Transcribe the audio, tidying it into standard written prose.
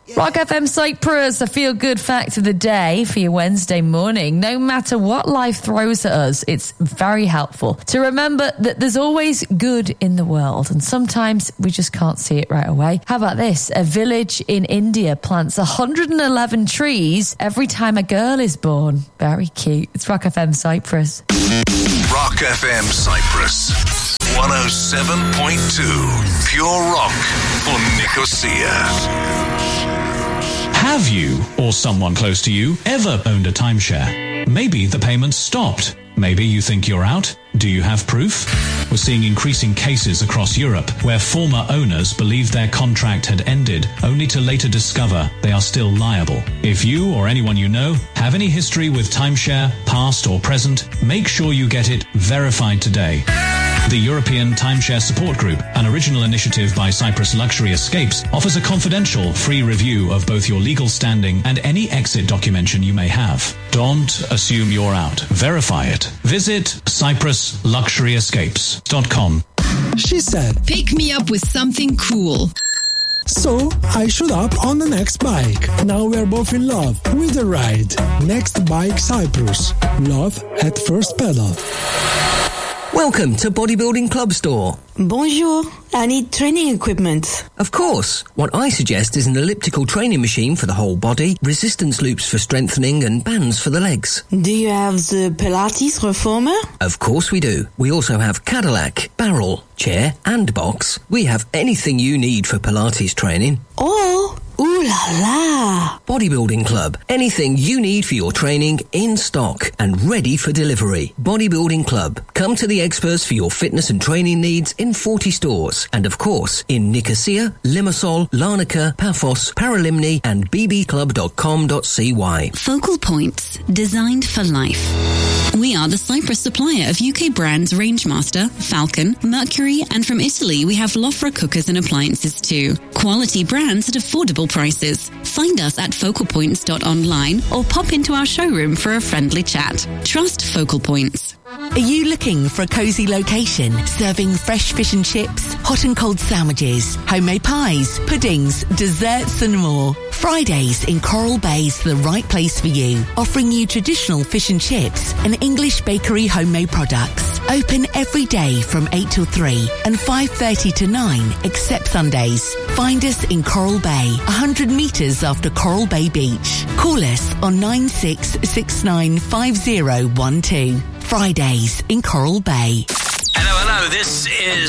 Rock FM Cyprus, a feel-good fact of the day for your Wednesday morning. No matter what life throws at us, it's very helpful to remember that there's always good in the world, and sometimes we just can't see it right away. How about this? A village in India plants 111 trees every time a girl is born. Very cute. It's Rock FM Cyprus. Rock FM Cyprus 107.2 Pure Rock for Nicosia. Have you, or someone close to you, ever owned a timeshare? Maybe the payments stopped. Maybe you think you're out. Do you have proof? We're seeing increasing cases across Europe where former owners believed their contract had ended, only to later discover they are still liable. If you or anyone you know have any history with timeshare, past or present, make sure you get it verified today. The European Timeshare Support Group, an original initiative by Cyprus Luxury Escapes, offers a confidential, free review of both your legal standing and any exit documentation you may have. Don't assume you're out. Verify it. Visit cyprusluxuryescapes.com. She said, "Pick me up with something cool." So I showed up on the Next Bike. Now we're both in love with the ride. Next Bike Cyprus. Love at first pedal. Welcome to Bodybuilding Club Store. Bonjour. I need training equipment. Of course. What I suggest is an elliptical training machine for the whole body, resistance loops for strengthening, and bands for the legs. Do you have the Pilates Reformer? Of course we do. We also have Cadillac, barrel, chair, and box. We have anything you need for Pilates training. Oh, ooh la la. Bodybuilding Club. Anything you need for your training in stock and ready for delivery. Bodybuilding Club. Come to the experts for your fitness and training needs in 40 stores. And of course, in Nicosia, Limassol, Larnaca, Paphos, Paralimni, and bbclub.com.cy. Focal Points, designed for life. We are the Cyprus supplier of UK brands Rangemaster, Falcon, Mercury, and from Italy we have Lofra cookers and appliances too. Quality brands at affordable prices. Find us at focalpoints.online or pop into our showroom for a friendly chat. Trust Focal Points. Are you looking for a cosy location, serving fresh fish and chips, hot and cold sandwiches, homemade pies, puddings, desserts and more? Fridays in Coral Bay is the right place for you, offering you traditional fish and chips and English bakery homemade products. Open every day from 8 till 3 and 5:30 to 9 except Sundays. Find us in Coral Bay, 100 metres after Coral Bay Beach. Call us on 96695012. Fridays in Coral Bay. Hello, this is